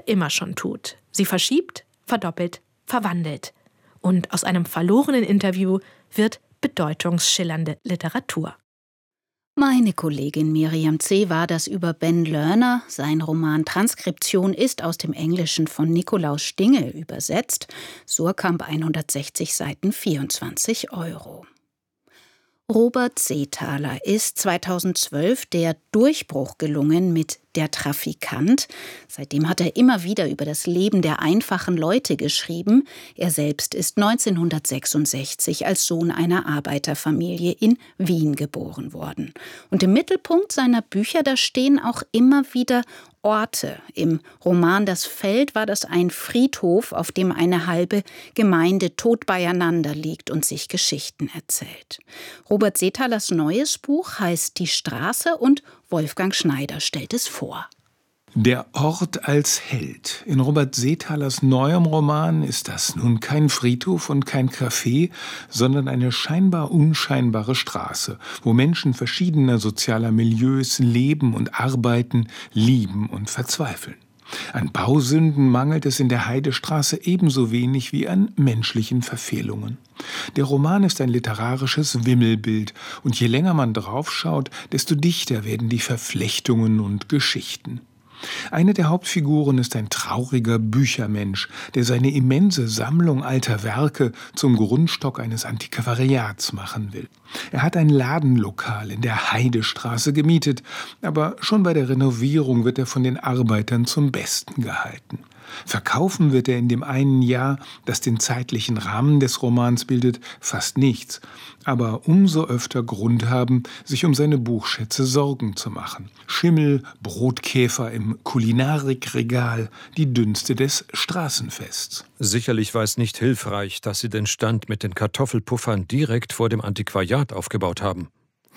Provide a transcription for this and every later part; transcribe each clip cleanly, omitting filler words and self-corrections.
immer schon tut. Sie verschiebt, verdoppelt, verwandelt. Und aus einem verlorenen Interview wird bedeutungsschillernde Literatur. Meine Kollegin Miriam C. war das über Ben Lerner. Sein Roman Transkription ist aus dem Englischen von Nikolaus Stingel übersetzt. Surkamp 160 Seiten, 24 €. Robert Seethaler ist 2012 der Durchbruch gelungen mit Der Trafikant. Seitdem hat er immer wieder über das Leben der einfachen Leute geschrieben. Er selbst ist 1966 als Sohn einer Arbeiterfamilie in Wien geboren worden. Und im Mittelpunkt seiner Bücher, da stehen auch immer wieder Orte. Im Roman Das Feld war das ein Friedhof, auf dem eine halbe Gemeinde tot beieinander liegt und sich Geschichten erzählt. Robert Seethalers neues Buch heißt Die Straße und Wolfgang Schneider stellt es vor. Der Ort als Held. In Robert Seethalers neuem Roman ist das nun kein Friedhof und kein Café, sondern eine scheinbar unscheinbare Straße, wo Menschen verschiedener sozialer Milieus leben und arbeiten, lieben und verzweifeln. An Bausünden mangelt es in der Heidestraße ebenso wenig wie an menschlichen Verfehlungen. Der Roman ist ein literarisches Wimmelbild, und je länger man draufschaut, desto dichter werden die Verflechtungen und Geschichten. Eine der Hauptfiguren ist ein trauriger Büchermensch, der seine immense Sammlung alter Werke zum Grundstock eines Antiquariats machen will. Er hat ein Ladenlokal in der Heidestraße gemietet, aber schon bei der Renovierung wird er von den Arbeitern zum Besten gehalten. Verkaufen wird er in dem einen Jahr, das den zeitlichen Rahmen des Romans bildet, fast nichts, aber umso öfter Grund haben, sich um seine Buchschätze Sorgen zu machen. Schimmel, Brotkäfer im Kulinarikregal, die Dünste des Straßenfests. Sicherlich war es nicht hilfreich, dass sie den Stand mit den Kartoffelpuffern direkt vor dem Antiquariat aufgebaut haben.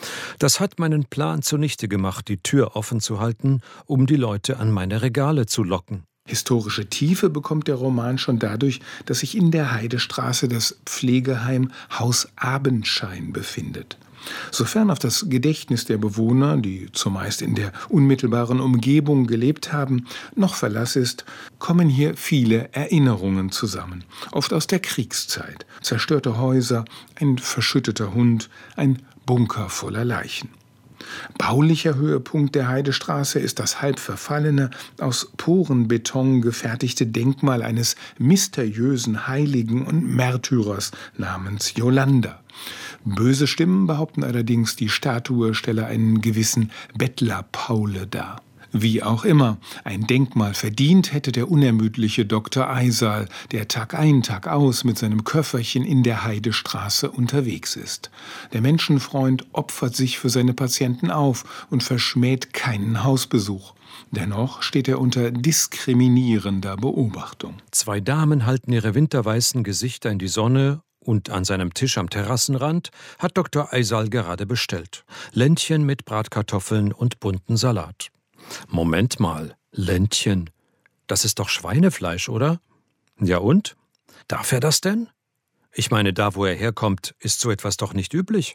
Das hat meinen Plan zunichte gemacht, die Tür offen zu halten, um die Leute an meine Regale zu locken. Historische Tiefe bekommt der Roman schon dadurch, dass sich in der Heidestraße das Pflegeheim Haus Abendschein befindet. Sofern auf das Gedächtnis der Bewohner, die zumeist in der unmittelbaren Umgebung gelebt haben, noch Verlass ist, kommen hier viele Erinnerungen zusammen. Oft aus der Kriegszeit. Zerstörte Häuser, ein verschütteter Hund, ein Bunker voller Leichen. Baulicher Höhepunkt der Heidestraße ist das halb verfallene, aus Porenbeton gefertigte Denkmal eines mysteriösen Heiligen und Märtyrers namens Yolanda. Böse Stimmen behaupten allerdings, die Statue stelle einen gewissen Bettler Paule dar. Wie auch immer, ein Denkmal verdient hätte der unermüdliche Dr. Eisal, der Tag ein, Tag aus mit seinem Köfferchen in der Heidestraße unterwegs ist. Der Menschenfreund opfert sich für seine Patienten auf und verschmäht keinen Hausbesuch. Dennoch steht er unter diskriminierender Beobachtung. 2 Damen halten ihre winterweißen Gesichter in die Sonne, und an seinem Tisch am Terrassenrand hat Dr. Eisal gerade bestellt. Ländchen mit Bratkartoffeln und bunten Salat. Moment mal, Ländchen, das ist doch Schweinefleisch, oder? Ja und? Darf er das denn? Ich meine, da wo er herkommt, ist so etwas doch nicht üblich.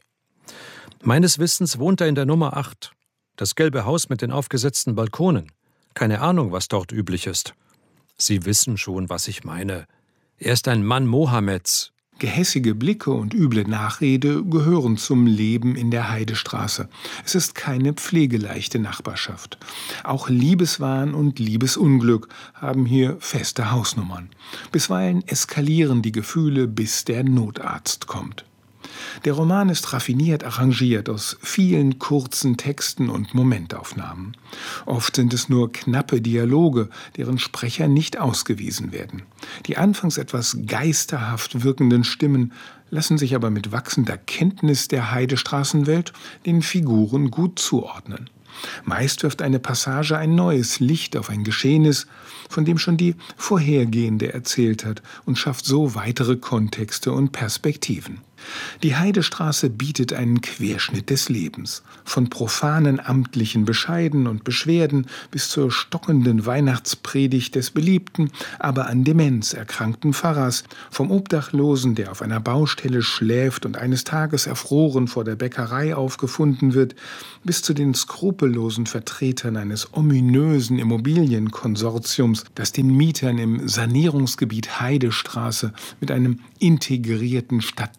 Meines Wissens wohnt er in der Nummer 8. Das gelbe Haus mit den aufgesetzten Balkonen. Keine Ahnung, was dort üblich ist. Sie wissen schon, was ich meine. Er ist ein Mann Mohammeds. Gehässige Blicke und üble Nachrede gehören zum Leben in der Heidestraße. Es ist keine pflegeleichte Nachbarschaft. Auch Liebeswahn und Liebesunglück haben hier feste Hausnummern. Bisweilen eskalieren die Gefühle, bis der Notarzt kommt. Der Roman ist raffiniert arrangiert aus vielen kurzen Texten und Momentaufnahmen. Oft sind es nur knappe Dialoge, deren Sprecher nicht ausgewiesen werden. Die anfangs etwas geisterhaft wirkenden Stimmen lassen sich aber mit wachsender Kenntnis der Heidestraßenwelt den Figuren gut zuordnen. Meist wirft eine Passage ein neues Licht auf ein Geschehnis, von dem schon die vorhergehende erzählt hat, und schafft so weitere Kontexte und Perspektiven. Die Heidestraße bietet einen Querschnitt des Lebens. Von profanen amtlichen Bescheiden und Beschwerden bis zur stockenden Weihnachtspredigt des beliebten, aber an Demenz erkrankten Pfarrers, vom Obdachlosen, der auf einer Baustelle schläft und eines Tages erfroren vor der Bäckerei aufgefunden wird, bis zu den skrupellosen Vertretern eines ominösen Immobilienkonsortiums, das den Mietern im Sanierungsgebiet Heidestraße mit einem integrierten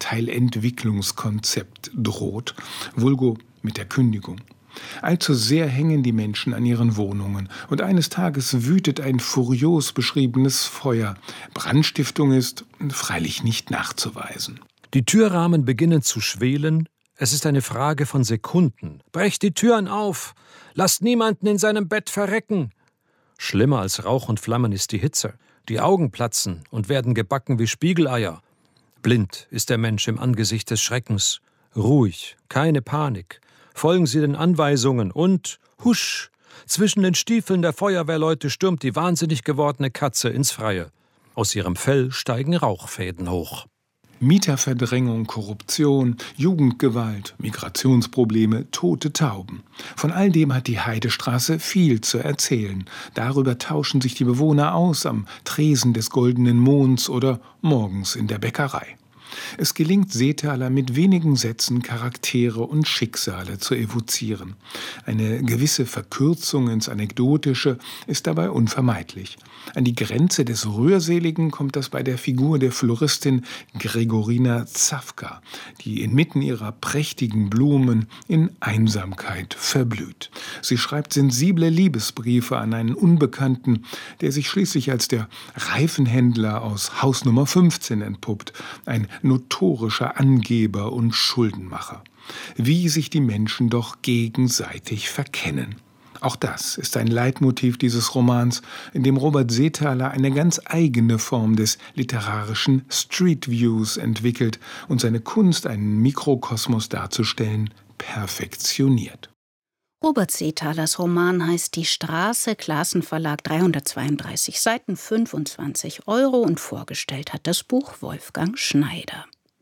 Stadtteilentwicklungskonzept droht, vulgo mit der Kündigung. Allzu sehr hängen die Menschen an ihren Wohnungen und eines Tages wütet ein furios beschriebenes Feuer. Brandstiftung ist freilich nicht nachzuweisen. Die Türrahmen beginnen zu schwelen. Es ist eine Frage von Sekunden. Brecht die Türen auf! Lasst niemanden in seinem Bett verrecken! Schlimmer als Rauch und Flammen ist die Hitze. Die Augen platzen und werden gebacken wie Spiegeleier. Blind ist der Mensch im Angesicht des Schreckens. Ruhig, keine Panik. Folgen Sie den Anweisungen und husch! Zwischen den Stiefeln der Feuerwehrleute stürmt die wahnsinnig gewordene Katze ins Freie. Aus ihrem Fell steigen Rauchfäden hoch. Mieterverdrängung, Korruption, Jugendgewalt, Migrationsprobleme, tote Tauben. Von all dem hat die Heidestraße viel zu erzählen. Darüber tauschen sich die Bewohner aus am Tresen des Goldenen Monds oder morgens in der Bäckerei. Es gelingt Seethaler mit wenigen Sätzen Charaktere und Schicksale zu evozieren. Eine gewisse Verkürzung ins Anekdotische ist dabei unvermeidlich. An die Grenze des Rührseligen kommt das bei der Figur der Floristin Gregorina Zawka, die inmitten ihrer prächtigen Blumen in Einsamkeit verblüht. Sie schreibt sensible Liebesbriefe an einen Unbekannten, der sich schließlich als der Reifenhändler aus Haus Nummer 15 entpuppt, ein notorischer Angeber und Schuldenmacher. Wie sich die Menschen doch gegenseitig verkennen. Auch das ist ein Leitmotiv dieses Romans, in dem Robert Seethaler eine ganz eigene Form des literarischen Street Views entwickelt und seine Kunst, einen Mikrokosmos darzustellen, perfektioniert. Robert Seethalers Roman heißt Die Straße, Klassenverlag, 332 Seiten, 25 € und vorgestellt hat das Buch Wolfgang Schneider.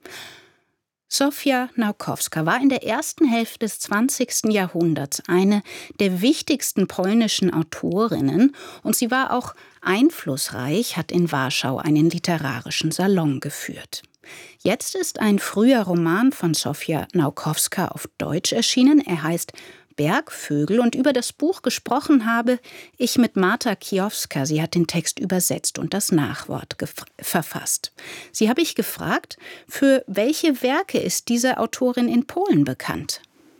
Zofia Naukowska war in der ersten Hälfte des 20. Jahrhunderts eine der wichtigsten polnischen Autorinnen und sie war auch einflussreich, hat in Warschau einen literarischen Salon geführt. Jetzt ist ein früher Roman von Zofia Naukowska auf Deutsch erschienen. Er heißt Bergvögel und über das Buch gesprochen habe ich mit Marta Kijowska. Sie hat den Text übersetzt und das Nachwort verfasst. Sie habe ich gefragt, für welche Werke ist diese Autorin in Polen bekannt?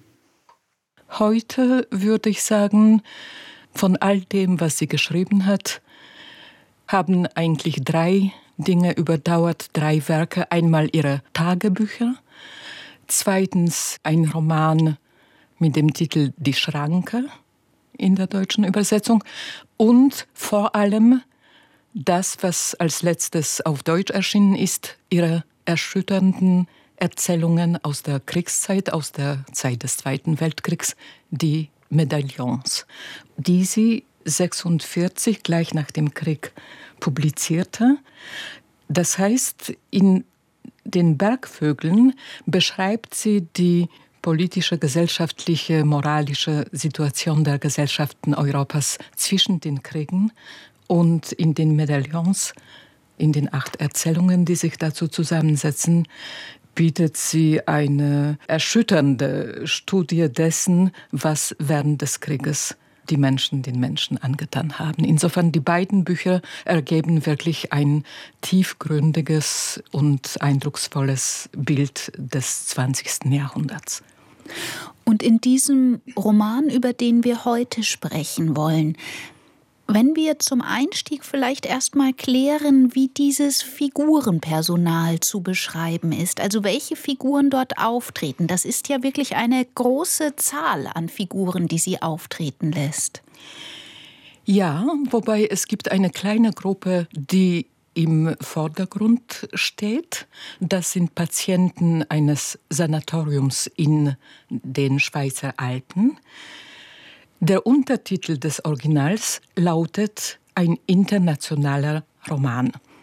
Heute würde ich sagen, von all dem, was sie geschrieben hat, haben eigentlich 3 Dinge überdauert, 3 Werke. Einmal ihre Tagebücher, zweitens ein Roman mit dem Titel Die Schranke in der deutschen Übersetzung und vor allem das, was als letztes auf Deutsch erschienen ist, ihre erschütternden Erzählungen aus der Kriegszeit, aus der Zeit des Zweiten Weltkriegs, die Medaillons, die sie 1946, gleich nach dem Krieg, publizierte. Das heißt, in den Bergvögeln beschreibt sie die politische, gesellschaftliche, moralische Situation der Gesellschaften Europas zwischen den Kriegen und in den Medaillons, in den 8 Erzählungen, die sich dazu zusammensetzen, bietet sie eine erschütternde Studie dessen, was während des Krieges die Menschen den Menschen angetan haben. Insofern, die beiden Bücher ergeben wirklich ein tiefgründiges und eindrucksvolles Bild des 20. Jahrhunderts. Und in diesem Roman, über den wir heute sprechen wollen, wenn wir zum Einstieg vielleicht erstmal klären, wie dieses Figurenpersonal zu beschreiben ist, also welche Figuren dort auftreten. Das ist ja wirklich eine große Zahl an Figuren, die sie auftreten lässt. Ja, wobei es gibt eine kleine Gruppe, die im Vordergrund steht. Das sind Patienten eines Sanatoriums in den Schweizer Alpen. Der Untertitel des Originals lautet Ein internationaler Roman.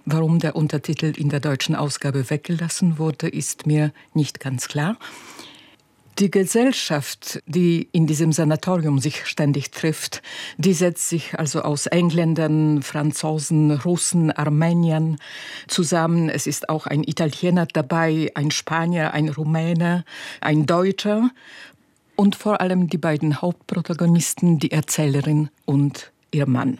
Warum der Untertitel in der deutschen Ausgabe weggelassen wurde, ist mir nicht ganz klar. Die Gesellschaft, die in diesem Sanatorium sich ständig trifft, die setzt sich also aus Engländern, Franzosen, Russen, Armeniern zusammen. Es ist auch ein Italiener dabei, ein Spanier, ein Rumäne, ein Deutscher und vor allem die beiden Hauptprotagonisten, die Erzählerin und ihr Mann.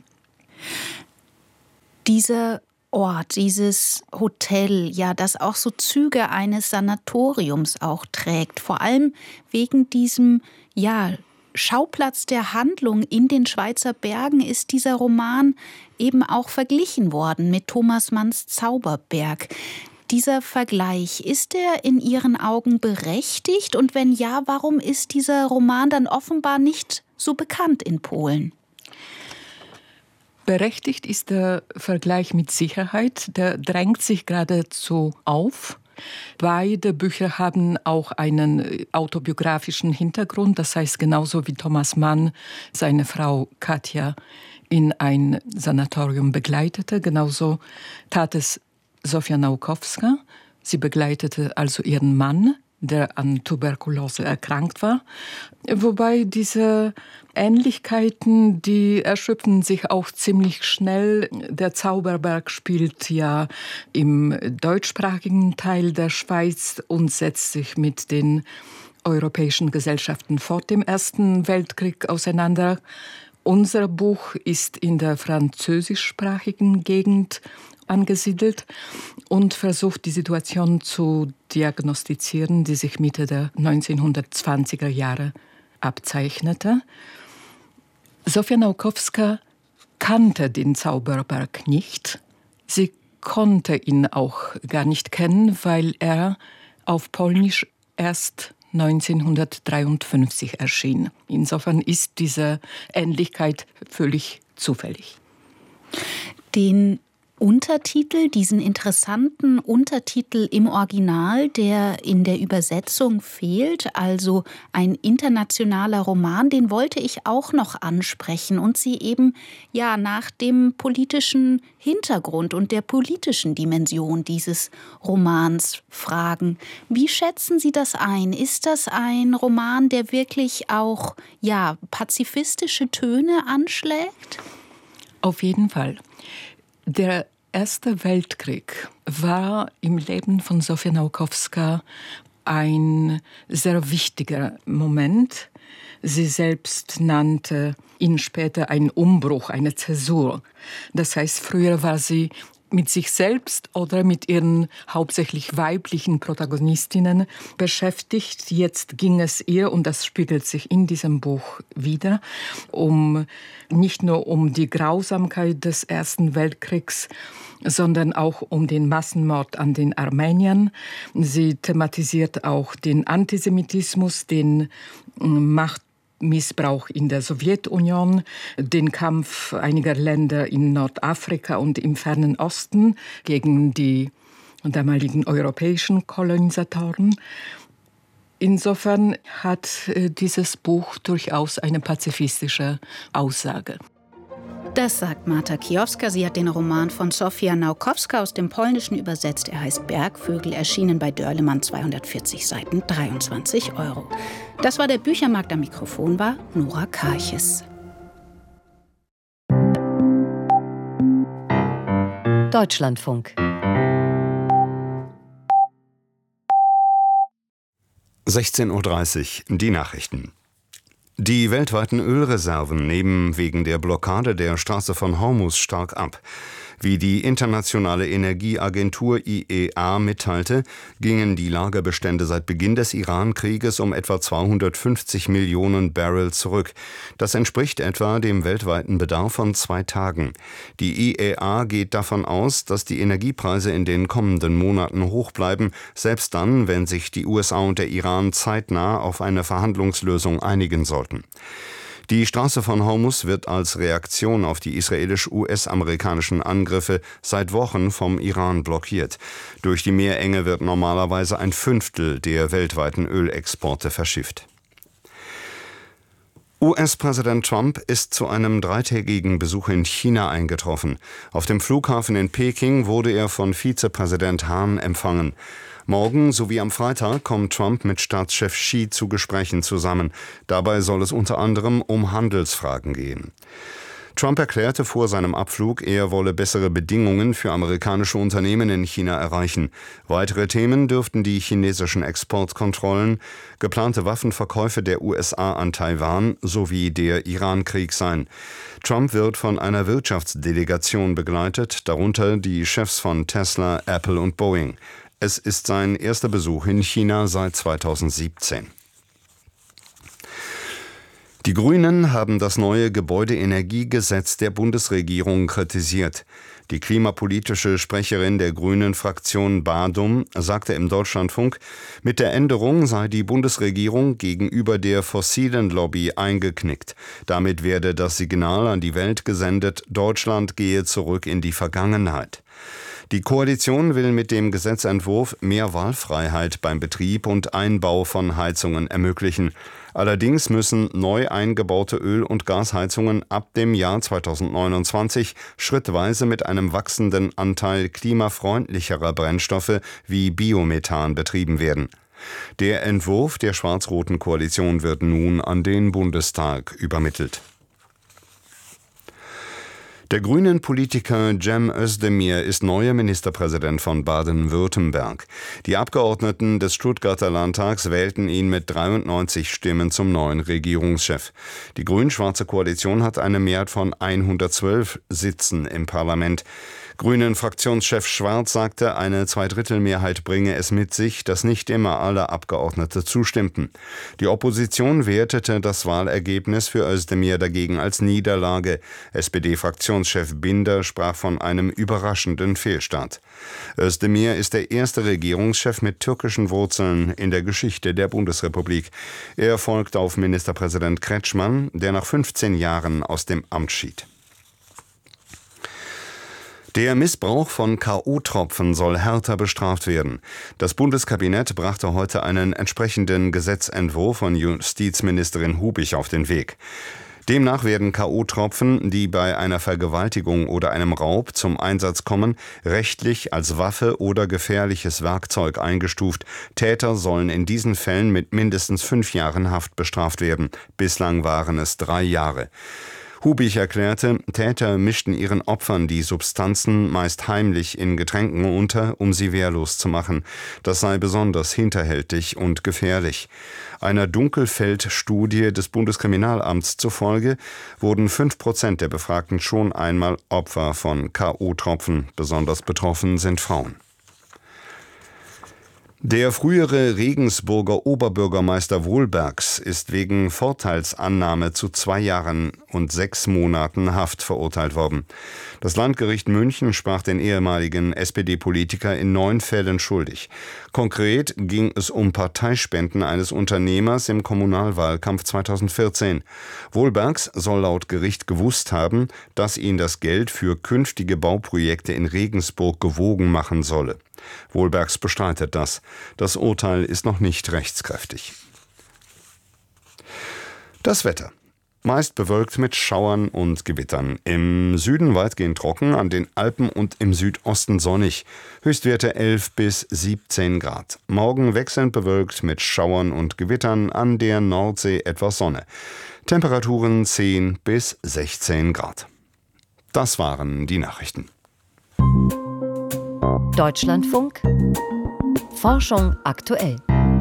Dieser Ort, dieses Hotel, ja, das auch so Züge eines Sanatoriums auch trägt, vor allem wegen diesem, ja, Schauplatz der Handlung in den Schweizer Bergen ist dieser Roman eben auch verglichen worden mit Thomas Manns Zauberberg. Dieser Vergleich, ist er in Ihren Augen berechtigt? Und wenn ja, warum ist dieser Roman dann offenbar nicht so bekannt in Polen? Berechtigt ist der Vergleich mit Sicherheit. Der drängt sich geradezu auf. Beide Bücher haben auch einen autobiografischen Hintergrund. Das heißt, genauso wie Thomas Mann seine Frau Katja in ein Sanatorium begleitete, genauso tat es Zofia Naukowska. Sie begleitete also ihren Mann, der an Tuberkulose erkrankt war. Wobei diese Ähnlichkeiten, die erschöpfen sich auch ziemlich schnell. Der Zauberberg spielt ja im deutschsprachigen Teil der Schweiz und setzt sich mit den europäischen Gesellschaften vor dem Ersten Weltkrieg auseinander. Unser Buch ist in der französischsprachigen Gegend angesiedelt und versucht, die Situation zu diagnostizieren, die sich Mitte der 1920er Jahre abzeichnete. Zofia Naukowska kannte den Zauberberg nicht. Sie konnte ihn auch gar nicht kennen, weil er auf Polnisch erst 1953 erschien. Insofern ist diese Ähnlichkeit völlig zufällig. Den Untertitel, diesen interessanten Untertitel im Original, der in der Übersetzung fehlt, also ein internationaler Roman, den wollte ich auch noch ansprechen und Sie eben ja nach dem politischen Hintergrund und der politischen Dimension dieses Romans fragen. Wie schätzen Sie das ein? Ist das ein Roman, der wirklich auch ja pazifistische Töne anschlägt? Auf jeden Fall. Der Erste Weltkrieg war im Leben von Zofia Naukowska ein sehr wichtiger Moment. Sie selbst nannte ihn später einen Umbruch, eine Zäsur. Das heißt, früher war sie mit sich selbst oder mit ihren hauptsächlich weiblichen Protagonistinnen beschäftigt. Jetzt ging es ihr, und das spiegelt sich in diesem Buch wieder, nicht nur um die Grausamkeit des Ersten Weltkriegs, sondern auch um den Massenmord an den Armeniern. Sie thematisiert auch den Antisemitismus, den Machtmissbrauch in der Sowjetunion, den Kampf einiger Länder in Nordafrika und im Fernen Osten gegen die damaligen europäischen Kolonisatoren. Insofern hat dieses Buch durchaus eine pazifistische Aussage. Das sagt Marta Kijowska. Sie hat den Roman von Zofia Naukowska aus dem Polnischen übersetzt. Er heißt Bergvögel, erschienen bei Dörlemann, 240 Seiten, 23 €. Das war der Büchermarkt. Am Mikrofon war Nora Karches. Deutschlandfunk. 16:30 Uhr, die Nachrichten. Die weltweiten Ölreserven nehmen wegen der Blockade der Straße von Hormuz stark ab. Wie die Internationale Energieagentur IEA mitteilte, gingen die Lagerbestände seit Beginn des Iran-Krieges um etwa 250 Millionen Barrel zurück. Das entspricht etwa dem weltweiten Bedarf von 2 Tagen. Die IEA geht davon aus, dass die Energiepreise in den kommenden Monaten hoch bleiben, selbst dann, wenn sich die USA und der Iran zeitnah auf eine Verhandlungslösung einigen sollten. Die Straße von Hormuz wird als Reaktion auf die israelisch-US-amerikanischen Angriffe seit Wochen vom Iran blockiert. Durch die Meerenge wird normalerweise 1/5 der weltweiten Ölexporte verschifft. US-Präsident Trump ist zu einem 3-tägigen Besuch in China eingetroffen. Auf dem Flughafen in Peking wurde er von Vizepräsident Han empfangen. Morgen sowie am Freitag kommt Trump mit Staatschef Xi zu Gesprächen zusammen. Dabei soll es unter anderem um Handelsfragen gehen. Trump erklärte vor seinem Abflug, er wolle bessere Bedingungen für amerikanische Unternehmen in China erreichen. Weitere Themen dürften die chinesischen Exportkontrollen, geplante Waffenverkäufe der USA an Taiwan sowie der Iran-Krieg sein. Trump wird von einer Wirtschaftsdelegation begleitet, darunter die Chefs von Tesla, Apple und Boeing. Es ist sein erster Besuch in China seit 2017. Die Grünen haben das neue Gebäudeenergiegesetz der Bundesregierung kritisiert. Die klimapolitische Sprecherin der Grünen-Fraktion Badum sagte im Deutschlandfunk, mit der Änderung sei die Bundesregierung gegenüber der fossilen Lobby eingeknickt. Damit werde das Signal an die Welt gesendet, Deutschland gehe zurück in die Vergangenheit. Die Koalition will mit dem Gesetzentwurf mehr Wahlfreiheit beim Betrieb und Einbau von Heizungen ermöglichen. Allerdings müssen neu eingebaute Öl- und Gasheizungen ab dem Jahr 2029 schrittweise mit einem wachsenden Anteil klimafreundlicherer Brennstoffe wie Biomethan betrieben werden. Der Entwurf der schwarz-roten Koalition wird nun an den Bundestag übermittelt. Der grünen Politiker Cem Özdemir ist neuer Ministerpräsident von Baden-Württemberg. Die Abgeordneten des Stuttgarter Landtags wählten ihn mit 93 Stimmen zum neuen Regierungschef. Die grün-schwarze Koalition hat eine Mehrheit von 112 Sitzen im Parlament. Grünen-Fraktionschef Schwarz sagte, eine Zweidrittelmehrheit bringe es mit sich, dass nicht immer alle Abgeordnete zustimmten. Die Opposition wertete das Wahlergebnis für Özdemir dagegen als Niederlage. SPD-Fraktionschef Binder sprach von einem überraschenden Fehlstart. Özdemir ist der erste Regierungschef mit türkischen Wurzeln in der Geschichte der Bundesrepublik. Er folgt auf Ministerpräsident Kretschmann, der nach 15 Jahren aus dem Amt schied. Der Missbrauch von K.O.-Tropfen soll härter bestraft werden. Das Bundeskabinett brachte heute einen entsprechenden Gesetzentwurf von Justizministerin Hubich auf den Weg. Demnach werden K.O.-Tropfen, die bei einer Vergewaltigung oder einem Raub zum Einsatz kommen, rechtlich als Waffe oder gefährliches Werkzeug eingestuft. Täter sollen in diesen Fällen mit mindestens 5 Jahren Haft bestraft werden. Bislang waren es 3 Jahre. Hubich erklärte, Täter mischten ihren Opfern die Substanzen meist heimlich in Getränken unter, um sie wehrlos zu machen. Das sei besonders hinterhältig und gefährlich. Einer Dunkelfeld-Studie des Bundeskriminalamts zufolge wurden 5% der Befragten schon einmal Opfer von K.O.-Tropfen. Besonders betroffen sind Frauen. Der frühere Regensburger Oberbürgermeister Wohlbergs ist wegen Vorteilsannahme zu 2 Jahren und 6 Monaten Haft verurteilt worden. Das Landgericht München sprach den ehemaligen SPD-Politiker in 9 Fällen schuldig. Konkret ging es um Parteispenden eines Unternehmers im Kommunalwahlkampf 2014. Wohlbergs soll laut Gericht gewusst haben, dass ihn das Geld für künftige Bauprojekte in Regensburg gewogen machen solle. Wohlbergs bestreitet das. Das Urteil ist noch nicht rechtskräftig. Das Wetter. Meist bewölkt mit Schauern und Gewittern. Im Süden weitgehend trocken, an den Alpen und im Südosten sonnig. Höchstwerte 11 bis 17 Grad. Morgen wechselnd bewölkt mit Schauern und Gewittern, an der Nordsee etwas Sonne. Temperaturen 10 bis 16 Grad. Das waren die Nachrichten. Deutschlandfunk. Forschung aktuell.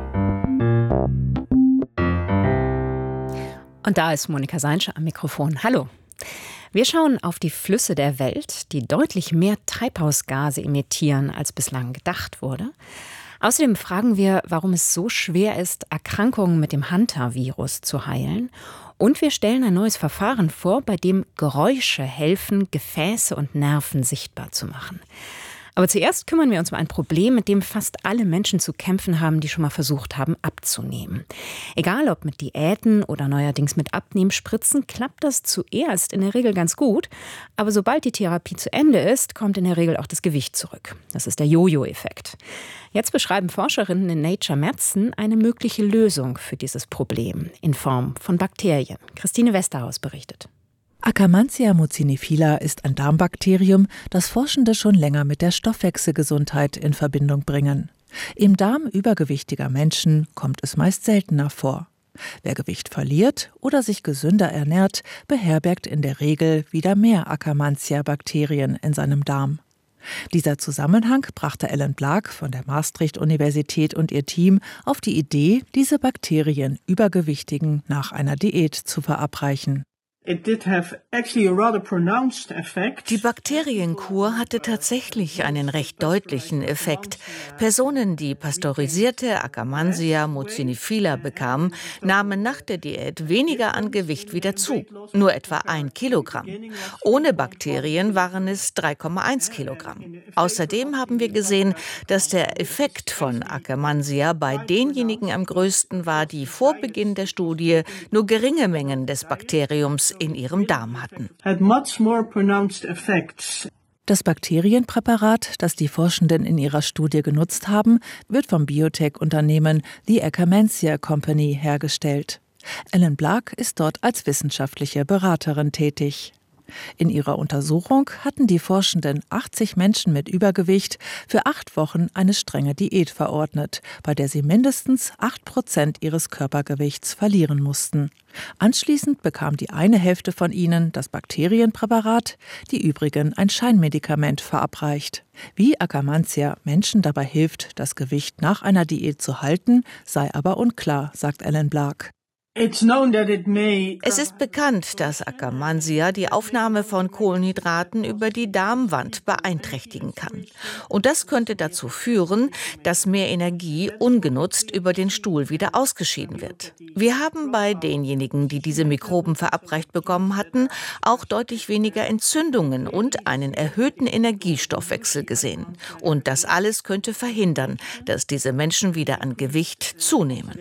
Und da ist Monika Seinsche am Mikrofon. Hallo. Wir schauen auf die Flüsse der Welt, die deutlich mehr Treibhausgase emittieren, als bislang gedacht wurde. Außerdem fragen wir, warum es so schwer ist, Erkrankungen mit dem Hantavirus zu heilen. Und wir stellen ein neues Verfahren vor, bei dem Geräusche helfen, Gefäße und Nerven sichtbar zu machen. Aber zuerst kümmern wir uns um ein Problem, mit dem fast alle Menschen zu kämpfen haben, die schon mal versucht haben, abzunehmen. Egal ob mit Diäten oder neuerdings mit Abnehmspritzen, klappt das zuerst in der Regel ganz gut. Aber sobald die Therapie zu Ende ist, kommt in der Regel auch das Gewicht zurück. Das ist der Jojo-Effekt. Jetzt beschreiben Forscherinnen in Nature Medicine eine mögliche Lösung für dieses Problem in Form von Bakterien. Christine Westerhaus berichtet. Akkermansia mucinifila ist ein Darmbakterium, das Forschende schon länger mit der Stoffwechselgesundheit in Verbindung bringen. Im Darm übergewichtiger Menschen kommt es meist seltener vor. Wer Gewicht verliert oder sich gesünder ernährt, beherbergt in der Regel wieder mehr Akkermansia-Bakterien in seinem Darm. Dieser Zusammenhang brachte Ellen Blaak von der Maastricht-Universität und ihr Team auf die Idee, diese Bakterien Übergewichtigen nach einer Diät zu verabreichen. Die Bakterienkur hatte tatsächlich einen recht deutlichen Effekt. Personen, die pasteurisierte Akkermansia mucinifila bekamen, nahmen nach der Diät weniger an Gewicht wieder zu, nur etwa 1 Kilogramm. Ohne Bakterien waren es 3,1 Kilogramm. Außerdem haben wir gesehen, dass der Effekt von Akkermansia bei denjenigen am größten war, die vor Beginn der Studie nur geringe Mengen des Bakteriums in ihrem Darm hatten. Das Bakterienpräparat, das die Forschenden in ihrer Studie genutzt haben, wird vom Biotech-Unternehmen The Akkermansia Company hergestellt. Ellen Blaak ist dort als wissenschaftliche Beraterin tätig. In ihrer Untersuchung hatten die Forschenden 80 Menschen mit Übergewicht für 8 Wochen eine strenge Diät verordnet, bei der sie mindestens 8% ihres Körpergewichts verlieren mussten. Anschließend bekam die eine Hälfte von ihnen das Bakterienpräparat, die übrigen ein Scheinmedikament verabreicht. Wie Akkermansia Menschen dabei hilft, das Gewicht nach einer Diät zu halten, sei aber unklar, sagt Ellen Blaak. Es ist bekannt, dass Akkermansia die Aufnahme von Kohlenhydraten über die Darmwand beeinträchtigen kann. Und das könnte dazu führen, dass mehr Energie ungenutzt über den Stuhl wieder ausgeschieden wird. Wir haben bei denjenigen, die diese Mikroben verabreicht bekommen hatten, auch deutlich weniger Entzündungen und einen erhöhten Energiestoffwechsel gesehen. Und das alles könnte verhindern, dass diese Menschen wieder an Gewicht zunehmen.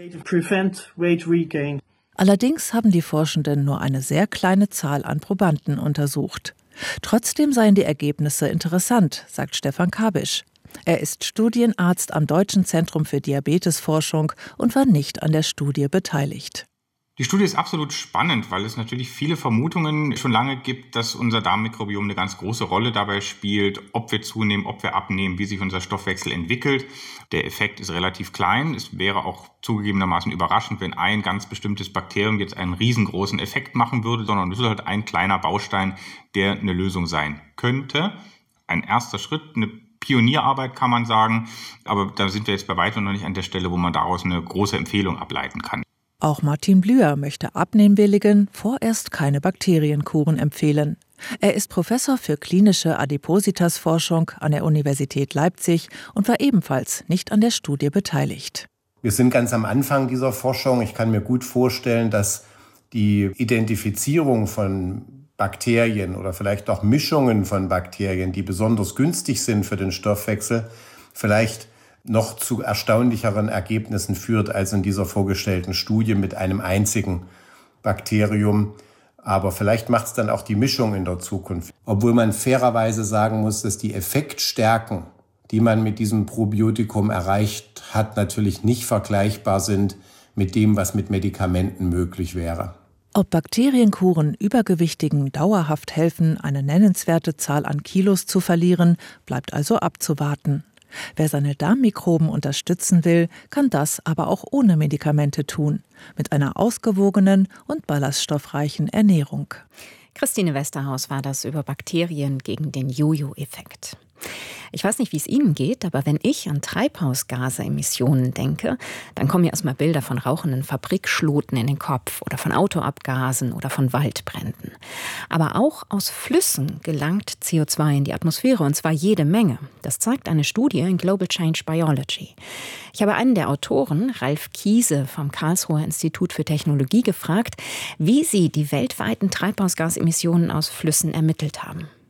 Allerdings haben die Forschenden nur eine sehr kleine Zahl an Probanden untersucht. Trotzdem seien die Ergebnisse interessant, sagt Stefan Kabisch. Er ist Studienarzt am Deutschen Zentrum für Diabetesforschung und war nicht an der Studie beteiligt. Die Studie ist absolut spannend, weil es natürlich viele Vermutungen schon lange gibt, dass unser Darmmikrobiom eine ganz große Rolle dabei spielt, ob wir zunehmen, ob wir abnehmen, wie sich unser Stoffwechsel entwickelt. Der Effekt ist relativ klein. Es wäre auch zugegebenermaßen überraschend, wenn ein ganz bestimmtes Bakterium jetzt einen riesengroßen Effekt machen würde, sondern es ist halt ein kleiner Baustein, der eine Lösung sein könnte. Ein erster Schritt, eine Pionierarbeit kann man sagen, aber da sind wir jetzt bei weitem noch nicht an der Stelle, wo man daraus eine große Empfehlung ableiten kann. Auch Martin Blüher möchte Abnehmwilligen vorerst keine Bakterienkuren empfehlen. Er ist Professor für klinische Adipositas-Forschung an der Universität Leipzig und war ebenfalls nicht an der Studie beteiligt. Wir sind ganz am Anfang dieser Forschung. Ich kann mir gut vorstellen, dass die Identifizierung von Bakterien oder vielleicht auch Mischungen von Bakterien, die besonders günstig sind für den Stoffwechsel, vielleicht noch zu erstaunlicheren Ergebnissen führt als in dieser vorgestellten Studie mit einem einzigen Bakterium. Aber vielleicht macht es dann auch die Mischung in der Zukunft. Obwohl man fairerweise sagen muss, dass die Effektstärken, die man mit diesem Probiotikum erreicht hat, natürlich nicht vergleichbar sind mit dem, was mit Medikamenten möglich wäre. Ob Bakterienkuren Übergewichtigen dauerhaft helfen, eine nennenswerte Zahl an Kilos zu verlieren, bleibt also abzuwarten. Wer seine Darmmikroben unterstützen will, kann das aber auch ohne Medikamente tun, mit einer ausgewogenen und ballaststoffreichen Ernährung. Christine Westerhaus war das über Bakterien gegen den Jojo-Effekt. Ich weiß nicht, wie es Ihnen geht, aber wenn ich an Treibhausgasemissionen denke, dann kommen mir erstmal Bilder von rauchenden Fabrikschloten in den Kopf oder von Autoabgasen oder von Waldbränden. Aber auch aus Flüssen gelangt CO2 in die Atmosphäre, und zwar jede Menge. Das zeigt eine Studie in Global Change Biology. Ich habe einen der Autoren, Ralf Kiese vom Karlsruher Institut für Technologie, gefragt, wie sie die weltweiten Treibhausgasemissionen aus Flüssen ermittelt haben.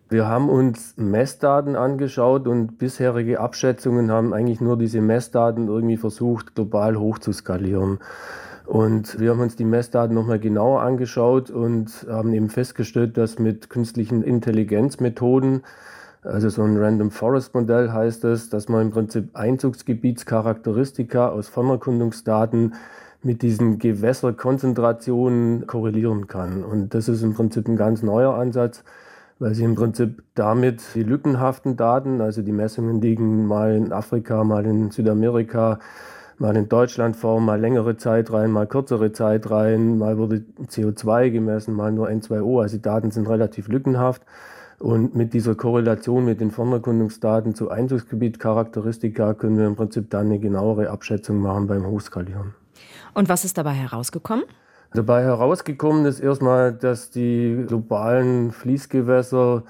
Wir haben uns Messdaten angeschaut und bisherige Abschätzungen haben eigentlich nur diese Messdaten irgendwie versucht, global hochzuskalieren. Und wir haben uns die Messdaten nochmal genauer angeschaut und haben eben festgestellt, dass mit künstlichen Intelligenzmethoden, also so ein Random Forest Modell heißt es, dass man im Prinzip Einzugsgebietscharakteristika aus Fernerkundungsdaten mit diesen Gewässerkonzentrationen korrelieren kann. Und das ist im Prinzip ein ganz neuer Ansatz, weil sie im Prinzip damit die lückenhaften Daten, also die Messungen liegen mal in Afrika, mal in Südamerika, mal in Deutschland vor, mal längere Zeit rein, mal kürzere Zeit rein, mal wurde CO2 gemessen, mal nur N2O, also die Daten sind relativ lückenhaft. Und mit dieser Korrelation mit den Fernerkundungsdaten zu Einzugsgebietcharakteristika können wir im Prinzip dann eine genauere Abschätzung machen beim Hochskalieren. Und was ist dabei herausgekommen? Dabei herausgekommen ist erstmal, dass die globalen Fließgewässer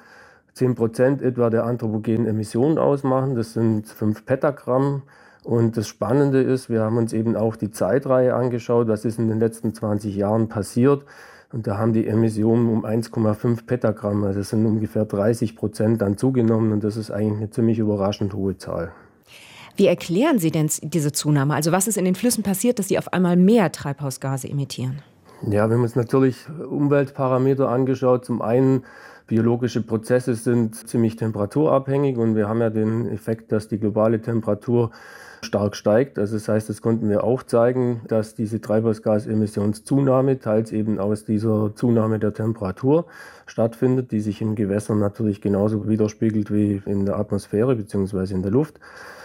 10% etwa der anthropogenen Emissionen ausmachen. Das sind 5 Petagramm. Und das Spannende ist, wir haben uns eben auch die Zeitreihe angeschaut, was ist in den letzten 20 Jahren passiert. Und da haben die Emissionen um 1,5 Petagramm, also das sind ungefähr 30% dann zugenommen. Und das ist eigentlich eine ziemlich überraschend hohe Zahl. Wie erklären Sie denn diese Zunahme? Also was ist in den Flüssen passiert, dass die auf einmal mehr Treibhausgase emittieren? Ja, wir haben uns natürlich Umweltparameter angeschaut. Zum einen, biologische Prozesse sind ziemlich temperaturabhängig und wir haben ja den Effekt, dass die globale Temperatur stark steigt. Also das heißt, das konnten wir auch zeigen, dass diese Treibhausgasemissionszunahme teils eben aus dieser Zunahme der Temperatur stattfindet, die sich in Gewässern natürlich genauso widerspiegelt wie in der Atmosphäre bzw. in der Luft.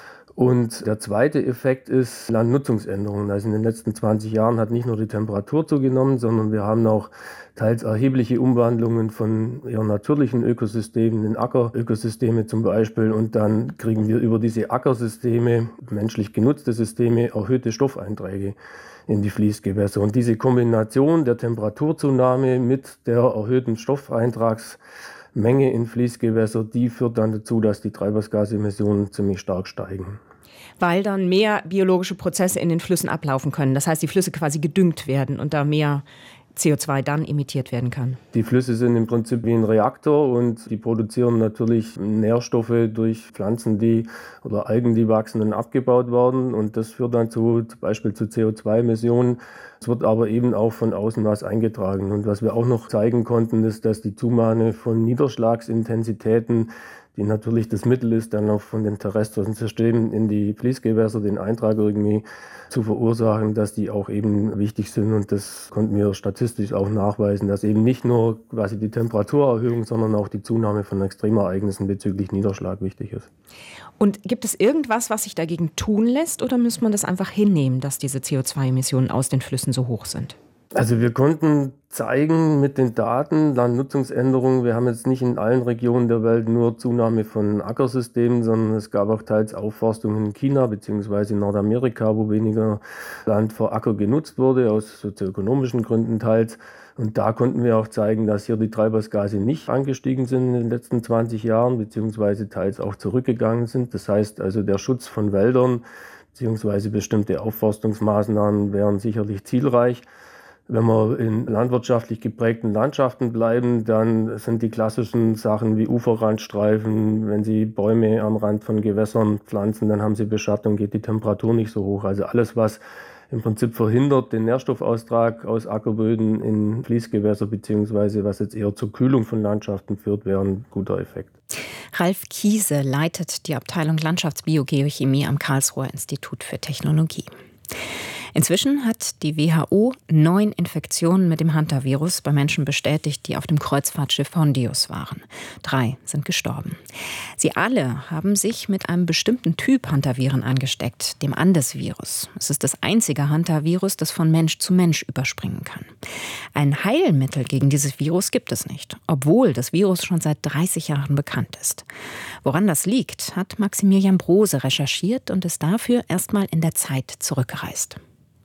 Und der zweite Effekt ist Landnutzungsänderungen. Also in den letzten 20 Jahren hat nicht nur die Temperatur zugenommen, sondern wir haben auch teils erhebliche Umwandlungen von eher natürlichen Ökosystemen in Ackerökosysteme zum Beispiel. Und dann kriegen wir über diese Ackersysteme, menschlich genutzte Systeme, erhöhte Stoffeinträge in die Fließgewässer. Und diese Kombination der Temperaturzunahme mit der erhöhten Stoffeintragsmenge in Fließgewässer, die führt dann dazu, dass die Treibhausgasemissionen ziemlich stark steigen. Weil dann mehr biologische Prozesse in den Flüssen ablaufen können. Das heißt, die Flüsse quasi gedüngt werden und da mehr CO2 dann emittiert werden kann. Die Flüsse sind im Prinzip wie ein Reaktor und die produzieren natürlich Nährstoffe durch Pflanzen, oder Algen, die wachsen und abgebaut werden. Und das führt dann zum Beispiel zu CO2-Emissionen. Es wird aber eben auch von außen was eingetragen. Und was wir auch noch zeigen konnten, ist, dass die Zunahme von Niederschlagsintensitäten, die natürlich das Mittel ist, dann auch von den terrestrischen Systemen in die Fließgewässer den Eintrag irgendwie zu verursachen, dass die auch eben wichtig sind. Und das konnten wir statistisch auch nachweisen, dass eben nicht nur quasi die Temperaturerhöhung, sondern auch die Zunahme von Extremereignissen bezüglich Niederschlag wichtig ist. Und gibt es irgendwas, was sich dagegen tun lässt, oder muss man das einfach hinnehmen, dass diese CO2-Emissionen aus den Flüssen so hoch sind? Also wir konnten zeigen mit den Daten, Landnutzungsänderungen, wir haben jetzt nicht in allen Regionen der Welt nur Zunahme von Ackersystemen, sondern es gab auch teils Aufforstungen in China bzw. in Nordamerika, wo weniger Land für Acker genutzt wurde, aus sozioökonomischen Gründen teils. Und da konnten wir auch zeigen, dass hier die Treibhausgase nicht angestiegen sind in den letzten 20 Jahren, beziehungsweise teils auch zurückgegangen sind. Das heißt also, der Schutz von Wäldern beziehungsweise bestimmte Aufforstungsmaßnahmen wären sicherlich zielreich. Wenn wir in landwirtschaftlich geprägten Landschaften bleiben, dann sind die klassischen Sachen wie Uferrandstreifen, wenn Sie Bäume am Rand von Gewässern pflanzen, dann haben Sie Beschattung, geht die Temperatur nicht so hoch. Also alles, was im Prinzip verhindert den Nährstoffaustrag aus Ackerböden in Fließgewässer, beziehungsweise was jetzt eher zur Kühlung von Landschaften führt, wäre ein guter Effekt. Ralf Kiese leitet die Abteilung Landschaftsbiogeochemie am Karlsruher Institut für Technologie. Inzwischen hat die WHO 9 Infektionen mit dem Hantavirus bei Menschen bestätigt, die auf dem Kreuzfahrtschiff Hondius waren. 3 sind gestorben. Sie alle haben sich mit einem bestimmten Typ Hantaviren angesteckt, dem Andes-Virus. Es ist das einzige Hantavirus, das von Mensch zu Mensch überspringen kann. Ein Heilmittel gegen dieses Virus gibt es nicht, obwohl das Virus schon seit 30 Jahren bekannt ist. Woran das liegt, hat Maximilian Brose recherchiert und ist dafür erstmal in der Zeit zurückgereist.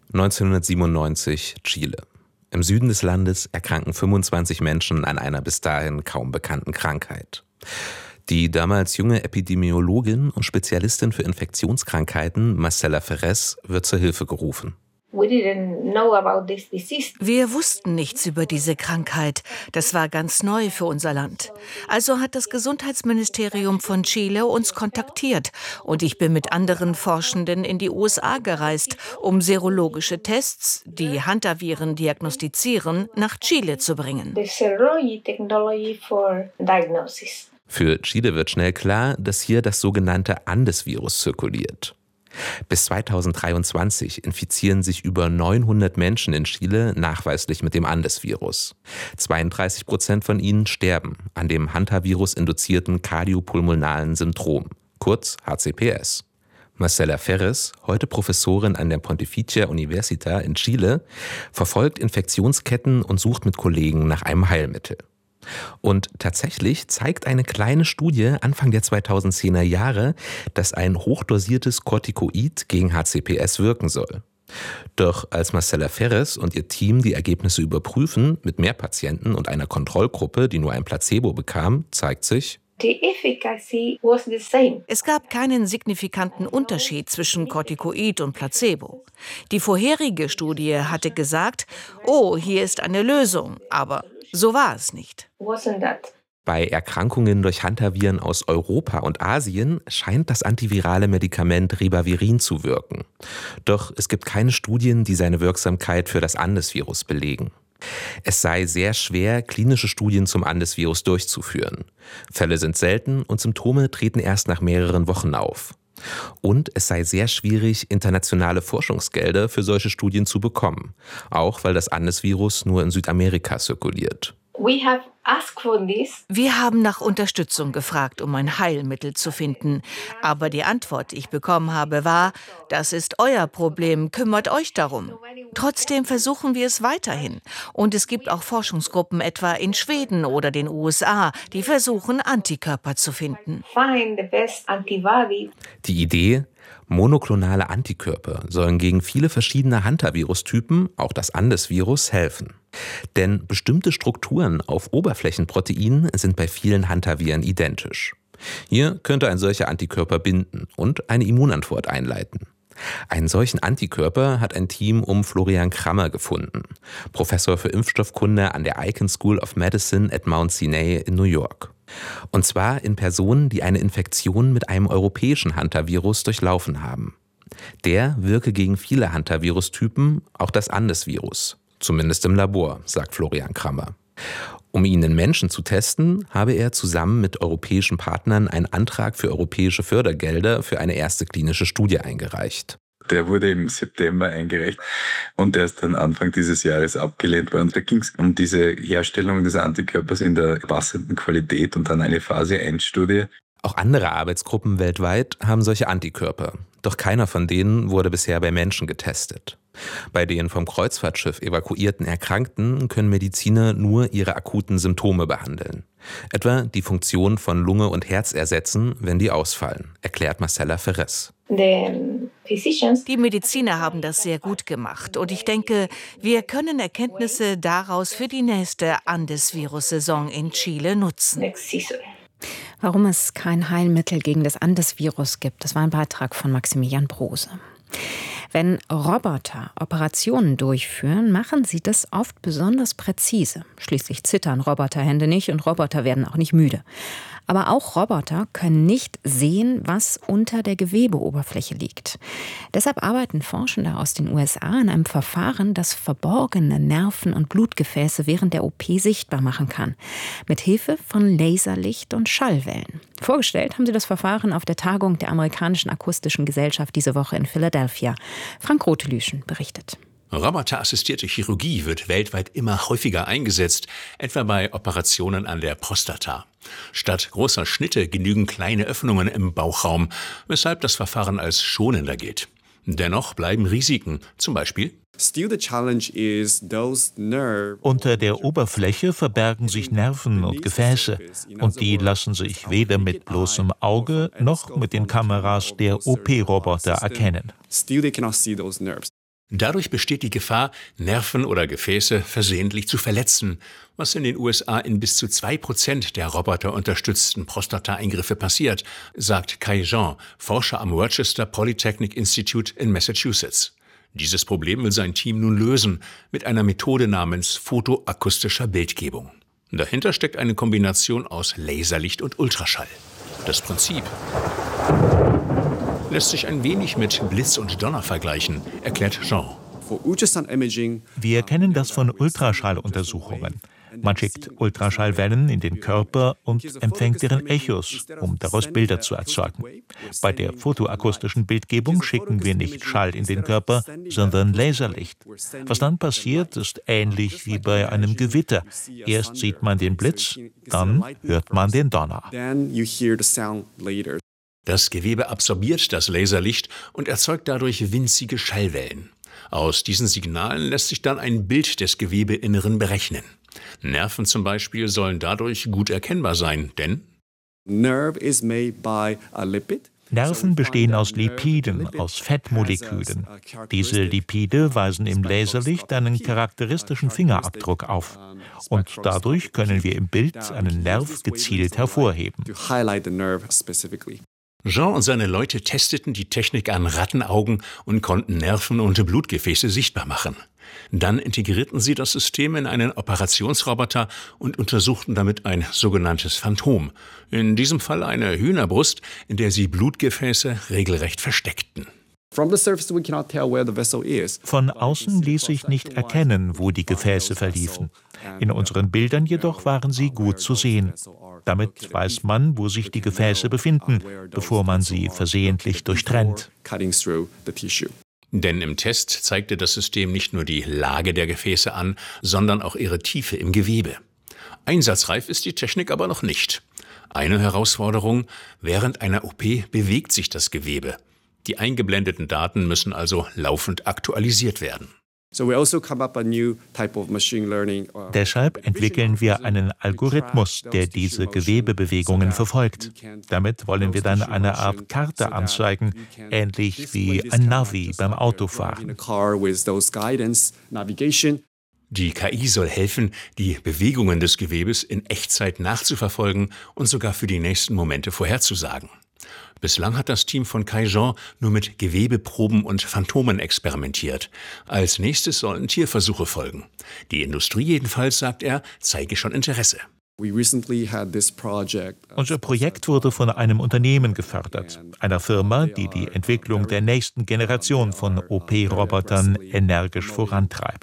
1997 Chile. Im Süden des Landes erkranken 25 Menschen an einer bis dahin kaum bekannten Krankheit. Die damals junge Epidemiologin und Spezialistin für Infektionskrankheiten Marcela Ferrez wird zur Hilfe gerufen. Wir wussten nichts über diese Krankheit. Das war ganz neu für unser Land. Also hat das Gesundheitsministerium von Chile uns kontaktiert und ich bin mit anderen Forschenden in die USA gereist, um serologische Tests, die Hantaviren diagnostizieren, nach Chile zu bringen. Für Chile wird schnell klar, dass hier das sogenannte Andes-Virus zirkuliert. Bis 2023 infizieren sich über 900 Menschen in Chile nachweislich mit dem Andes-Virus. 32% von ihnen sterben an dem Hantavirus-induzierten kardiopulmonalen Syndrom, kurz HCPS. Marcela Ferres, heute Professorin an der Pontificia Università in Chile, verfolgt Infektionsketten und sucht mit Kollegen nach einem Heilmittel. Und tatsächlich zeigt eine kleine Studie Anfang der 2010er Jahre, dass ein hochdosiertes Corticoid gegen HCPS wirken soll. Doch als Marcela Ferres und ihr Team die Ergebnisse überprüfen, mit mehr Patienten und einer Kontrollgruppe, die nur ein Placebo bekam, zeigt sich: Es gab keinen signifikanten Unterschied zwischen Corticoid und Placebo. Die vorherige Studie hatte gesagt, oh, hier ist eine Lösung, aber so war es nicht. Bei Erkrankungen durch Hantaviren aus Europa und Asien scheint das antivirale Medikament Ribavirin zu wirken. Doch es gibt keine Studien, die seine Wirksamkeit für das Andes-Virus belegen. Es sei sehr schwer, klinische Studien zum Andes-Virus durchzuführen. Fälle sind selten und Symptome treten erst nach mehreren Wochen auf. Und es sei sehr schwierig, internationale Forschungsgelder für solche Studien zu bekommen, auch weil das Andes-Virus nur in Südamerika zirkuliert. Wir haben nach Unterstützung gefragt, um ein Heilmittel zu finden. Aber die Antwort, die ich bekommen habe, war, das ist euer Problem, kümmert euch darum. Trotzdem versuchen wir es weiterhin. Und es gibt auch Forschungsgruppen etwa in Schweden oder den USA, die versuchen, Antikörper zu finden. Die Idee: monoklonale Antikörper sollen gegen viele verschiedene Hantavirus-Typen, auch das Andes-Virus, helfen. Denn bestimmte Strukturen auf Oberflächenproteinen sind bei vielen Hantaviren identisch. Hier könnte ein solcher Antikörper binden und eine Immunantwort einleiten. Einen solchen Antikörper hat ein Team um Florian Krammer gefunden, Professor für Impfstoffkunde an der Icahn School of Medicine at Mount Sinai in New York. Und zwar in Personen, die eine Infektion mit einem europäischen Hantavirus durchlaufen haben. Der wirke gegen viele Hantavirus-Typen, auch das Andes-Virus. Zumindest im Labor, sagt Florian Krammer. Um ihn in Menschen zu testen, habe er zusammen mit europäischen Partnern einen Antrag für europäische Fördergelder für eine erste klinische Studie eingereicht. Der wurde im September eingereicht und der ist dann Anfang dieses Jahres abgelehnt worden. Da ging es um diese Herstellung des Antikörpers in der passenden Qualität und dann eine Phase-1-Studie. Auch andere Arbeitsgruppen weltweit haben solche Antikörper. Doch keiner von denen wurde bisher bei Menschen getestet. Bei den vom Kreuzfahrtschiff evakuierten Erkrankten können Mediziner nur ihre akuten Symptome behandeln. Etwa die Funktion von Lunge und Herz ersetzen, wenn die ausfallen, erklärt Marcela Ferres. Die Mediziner haben das sehr gut gemacht und ich denke, wir können Erkenntnisse daraus für die nächste Andes-Virus-Saison in Chile nutzen. Warum es kein Heilmittel gegen das Andes-Virus gibt, das war ein Beitrag von Maximilian Brose. Wenn Roboter Operationen durchführen, machen sie das oft besonders präzise. Schließlich zittern Roboterhände nicht und Roboter werden auch nicht müde. Aber auch Roboter können nicht sehen, was unter der Gewebeoberfläche liegt. Deshalb arbeiten Forschende aus den USA an einem Verfahren, das verborgene Nerven- und Blutgefäße während der OP sichtbar machen kann. Mit Hilfe von Laserlicht und Schallwellen. Vorgestellt haben sie das Verfahren auf der Tagung der amerikanischen akustischen Gesellschaft diese Woche in Philadelphia. Frank Rotelüschen berichtet. Roboterassistierte Chirurgie wird weltweit immer häufiger eingesetzt, etwa bei Operationen an der Prostata. Statt großer Schnitte genügen kleine Öffnungen im Bauchraum, weshalb das Verfahren als schonender gilt. Dennoch bleiben Risiken, zum Beispiel: Unter der Oberfläche verbergen sich Nerven und Gefäße und die lassen sich weder mit bloßem Auge noch mit den Kameras der OP-Roboter erkennen. Dadurch besteht die Gefahr, Nerven oder Gefäße versehentlich zu verletzen, was in den USA in bis zu 2% der roboterunterstützten Prostata-Eingriffe passiert, sagt Kai Jean, Forscher am Rochester Polytechnic Institute in Massachusetts. Dieses Problem will sein Team nun lösen mit einer Methode namens photoakustischer Bildgebung. Dahinter steckt eine Kombination aus Laserlicht und Ultraschall. Das Prinzip lässt sich ein wenig mit Blitz und Donner vergleichen, erklärt Jean. Wir kennen das von Ultraschalluntersuchungen. Man schickt Ultraschallwellen in den Körper und empfängt deren Echos, um daraus Bilder zu erzeugen. Bei der photoakustischen Bildgebung schicken wir nicht Schall in den Körper, sondern Laserlicht. Was dann passiert, ist ähnlich wie bei einem Gewitter. Erst sieht man den Blitz, dann hört man den Donner. Das Gewebe absorbiert das Laserlicht und erzeugt dadurch winzige Schallwellen. Aus diesen Signalen lässt sich dann ein Bild des Gewebeinneren berechnen. Nerven zum Beispiel sollen dadurch gut erkennbar sein, denn Nerven bestehen aus Lipiden, aus Fettmolekülen. Diese Lipide weisen im Laserlicht einen charakteristischen Fingerabdruck auf. Und dadurch können wir im Bild einen Nerv gezielt hervorheben. Jean und seine Leute testeten die Technik an Rattenaugen und konnten Nerven und Blutgefäße sichtbar machen. Dann integrierten sie das System in einen Operationsroboter und untersuchten damit ein sogenanntes Phantom. In diesem Fall eine Hühnerbrust, in der sie Blutgefäße regelrecht versteckten. Von außen ließ sich nicht erkennen, wo die Gefäße verliefen. In unseren Bildern jedoch waren sie gut zu sehen. Damit weiß man, wo sich die Gefäße befinden, bevor man sie versehentlich durchtrennt. Denn im Test zeigte das System nicht nur die Lage der Gefäße an, sondern auch ihre Tiefe im Gewebe. Einsatzreif ist die Technik aber noch nicht. Eine Herausforderung: während einer OP bewegt sich das Gewebe. Die eingeblendeten Daten müssen also laufend aktualisiert werden. Deshalb entwickeln wir einen Algorithmus, der diese Gewebebewegungen verfolgt. Damit wollen wir dann eine Art Karte anzeigen, ähnlich wie ein Navi beim Autofahren. Die KI soll helfen, die Bewegungen des Gewebes in Echtzeit nachzuverfolgen und sogar für die nächsten Momente vorherzusagen. Bislang hat das Team von Kai Jean nur mit Gewebeproben und Phantomen experimentiert. Als nächstes sollen Tierversuche folgen. Die Industrie jedenfalls, sagt er, zeige schon Interesse. Unser Projekt wurde von einem Unternehmen gefördert, einer Firma, die die Entwicklung der nächsten Generation von OP-Robotern energisch vorantreibt.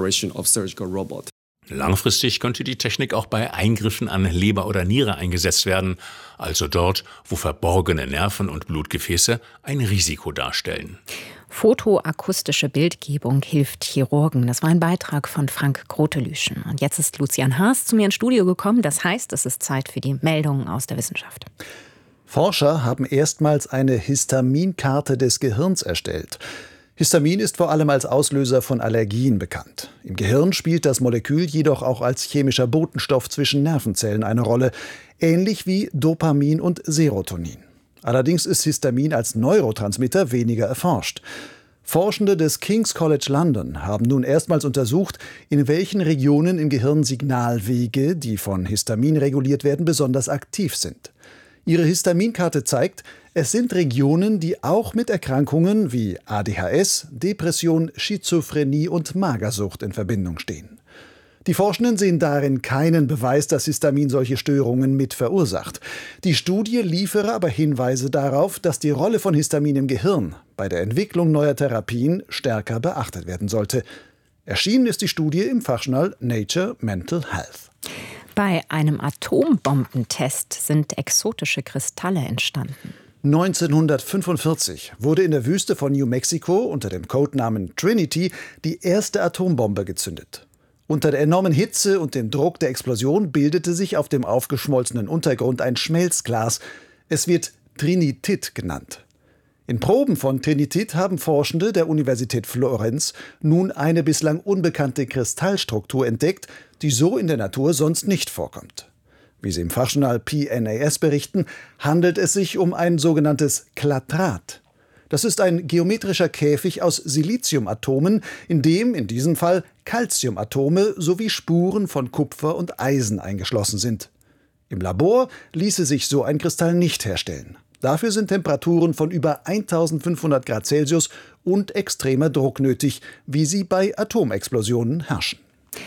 Langfristig könnte die Technik auch bei Eingriffen an Leber oder Niere eingesetzt werden, also dort, wo verborgene Nerven und Blutgefäße ein Risiko darstellen. Photoakustische Bildgebung hilft Chirurgen. Das war ein Beitrag von Frank Grotelüschen. Und jetzt ist Lucian Haas zu mir ins Studio gekommen. Das heißt, es ist Zeit für die Meldungen aus der Wissenschaft. Forscher haben erstmals eine Histaminkarte des Gehirns erstellt. Histamin ist vor allem als Auslöser von Allergien bekannt. Im Gehirn spielt das Molekül jedoch auch als chemischer Botenstoff zwischen Nervenzellen eine Rolle, ähnlich wie Dopamin und Serotonin. Allerdings ist Histamin als Neurotransmitter weniger erforscht. Forschende des King's College London haben nun erstmals untersucht, in welchen Regionen im Gehirn Signalwege, die von Histamin reguliert werden, besonders aktiv sind. Ihre Histaminkarte zeigt, es sind Regionen, die auch mit Erkrankungen wie ADHS, Depression, Schizophrenie und Magersucht in Verbindung stehen. Die Forschenden sehen darin keinen Beweis, dass Histamin solche Störungen mit verursacht. Die Studie liefere aber Hinweise darauf, dass die Rolle von Histamin im Gehirn bei der Entwicklung neuer Therapien stärker beachtet werden sollte. Erschienen ist die Studie im Fachjournal Nature Mental Health. Bei einem Atombombentest sind exotische Kristalle entstanden. 1945 wurde in der Wüste von New Mexico unter dem Codenamen Trinity die erste Atombombe gezündet. Unter der enormen Hitze und dem Druck der Explosion bildete sich auf dem aufgeschmolzenen Untergrund ein Schmelzglas. Es wird Trinitit genannt. In Proben von Trinitit haben Forschende der Universität Florenz nun eine bislang unbekannte Kristallstruktur entdeckt, die so in der Natur sonst nicht vorkommt. Wie sie im Fachjournal PNAS berichten, handelt es sich um ein sogenanntes Klatrat. Das ist ein geometrischer Käfig aus Siliziumatomen, in dem in diesem Fall Calciumatome sowie Spuren von Kupfer und Eisen eingeschlossen sind. Im Labor ließe sich so ein Kristall nicht herstellen. Dafür sind Temperaturen von über 1500 Grad Celsius und extremer Druck nötig, wie sie bei Atomexplosionen herrschen.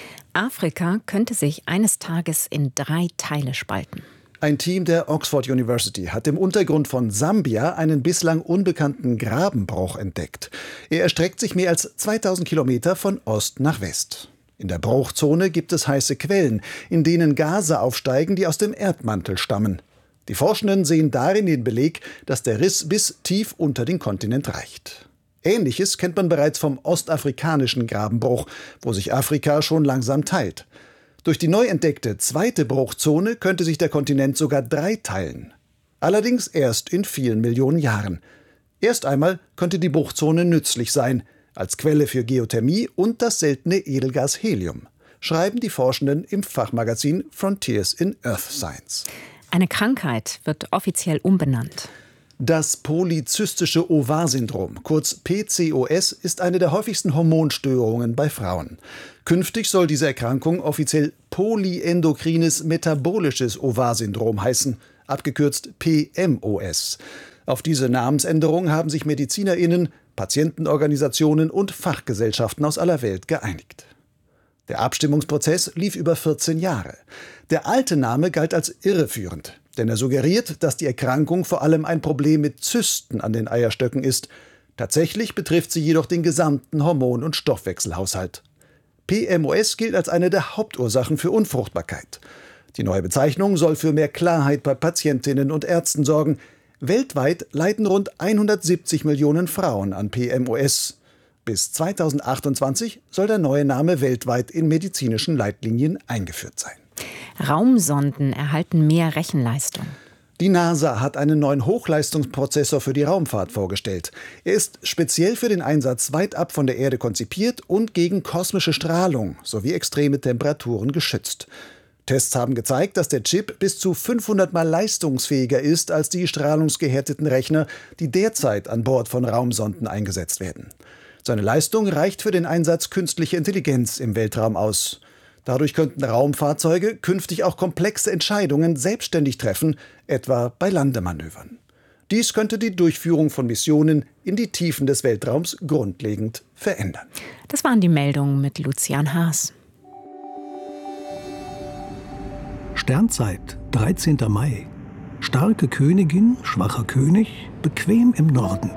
Afrika könnte sich eines Tages in 3 Teile spalten. Ein Team der Oxford University hat im Untergrund von Sambia einen bislang unbekannten Grabenbruch entdeckt. Er erstreckt sich mehr als 2000 Kilometer von Ost nach West. In der Bruchzone gibt es heiße Quellen, in denen Gase aufsteigen, die aus dem Erdmantel stammen. Die Forschenden sehen darin den Beleg, dass der Riss bis tief unter den Kontinent reicht. Ähnliches kennt man bereits vom ostafrikanischen Grabenbruch, wo sich Afrika schon langsam teilt. Durch die neu entdeckte zweite Bruchzone könnte sich der Kontinent sogar 3 teilen. Allerdings erst in vielen Millionen Jahren. Erst einmal könnte die Bruchzone nützlich sein, als Quelle für Geothermie und das seltene Edelgas Helium, schreiben die Forschenden im Fachmagazin Frontiers in Earth Science. Eine Krankheit wird offiziell umbenannt. Das polyzystische Ovar-Syndrom, kurz PCOS, ist eine der häufigsten Hormonstörungen bei Frauen. Künftig soll diese Erkrankung offiziell polyendokrines metabolisches Ovar-Syndrom heißen, abgekürzt PMOS. Auf diese Namensänderung haben sich MedizinerInnen, Patientenorganisationen und Fachgesellschaften aus aller Welt geeinigt. Der Abstimmungsprozess lief über 14 Jahre. Der alte Name galt als irreführend, denn er suggeriert, dass die Erkrankung vor allem ein Problem mit Zysten an den Eierstöcken ist. Tatsächlich betrifft sie jedoch den gesamten Hormon- und Stoffwechselhaushalt. PMOS gilt als eine der Hauptursachen für Unfruchtbarkeit. Die neue Bezeichnung soll für mehr Klarheit bei Patientinnen und Ärzten sorgen. Weltweit leiden rund 170 Millionen Frauen an PMOS. Bis 2028 soll der neue Name weltweit in medizinischen Leitlinien eingeführt sein. Raumsonden erhalten mehr Rechenleistung. Die NASA hat einen neuen Hochleistungsprozessor für die Raumfahrt vorgestellt. Er ist speziell für den Einsatz weit ab von der Erde konzipiert und gegen kosmische Strahlung sowie extreme Temperaturen geschützt. Tests haben gezeigt, dass der Chip bis zu 500 Mal leistungsfähiger ist als die strahlungsgehärteten Rechner, die derzeit an Bord von Raumsonden eingesetzt werden. Seine Leistung reicht für den Einsatz künstlicher Intelligenz im Weltraum aus. Dadurch könnten Raumfahrzeuge künftig auch komplexe Entscheidungen selbstständig treffen, etwa bei Landemanövern. Dies könnte die Durchführung von Missionen in die Tiefen des Weltraums grundlegend verändern. Das waren die Meldungen mit Lucian Haas. Sternzeit, 13. Mai. Starke Königin, schwacher König, bequem im Norden.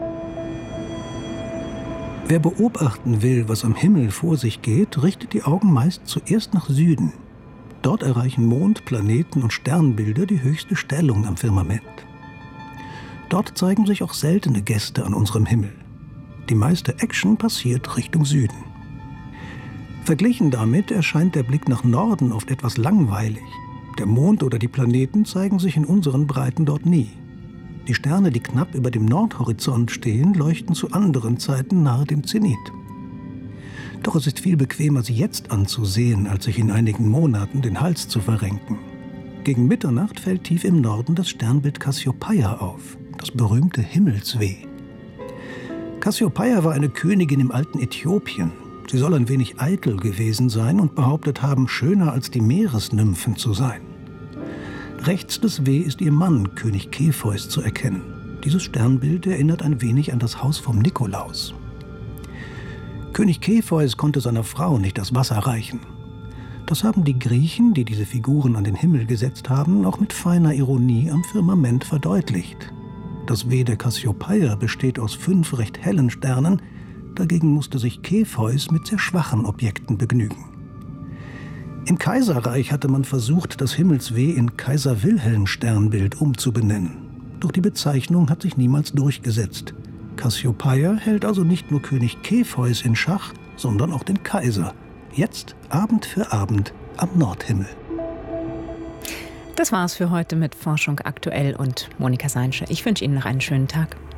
Wer beobachten will, was am Himmel vor sich geht, richtet die Augen meist zuerst nach Süden. Dort erreichen Mond, Planeten und Sternbilder die höchste Stellung am Firmament. Dort zeigen sich auch seltene Gäste an unserem Himmel. Die meiste Action passiert Richtung Süden. Verglichen damit erscheint der Blick nach Norden oft etwas langweilig. Der Mond oder die Planeten zeigen sich in unseren Breiten dort nie. Die Sterne, die knapp über dem Nordhorizont stehen, leuchten zu anderen Zeiten nahe dem Zenit. Doch es ist viel bequemer, sie jetzt anzusehen, als sich in einigen Monaten den Hals zu verrenken. Gegen Mitternacht fällt tief im Norden das Sternbild Cassiopeia auf, das berühmte Himmelsweh. Cassiopeia war eine Königin im alten Äthiopien. Sie soll ein wenig eitel gewesen sein und behauptet haben, schöner als die Meeresnymphen zu sein. Rechts des W ist ihr Mann, König Kepheus, zu erkennen. Dieses Sternbild erinnert ein wenig an das Haus vom Nikolaus. König Kepheus konnte seiner Frau nicht das Wasser reichen. Das haben die Griechen, die diese Figuren an den Himmel gesetzt haben, auch mit feiner Ironie am Firmament verdeutlicht. Das W der Cassiopeia besteht aus 5 recht hellen Sternen, dagegen musste sich Kepheus mit sehr schwachen Objekten begnügen. Im Kaiserreich hatte man versucht, das Himmelsweh in Kaiser-Wilhelm-Sternbild umzubenennen. Doch die Bezeichnung hat sich niemals durchgesetzt. Cassiopeia hält also nicht nur König Kepheus in Schach, sondern auch den Kaiser. Jetzt Abend für Abend am Nordhimmel. Das war's für heute mit Forschung aktuell und Monika Seinsche. Ich wünsche Ihnen noch einen schönen Tag.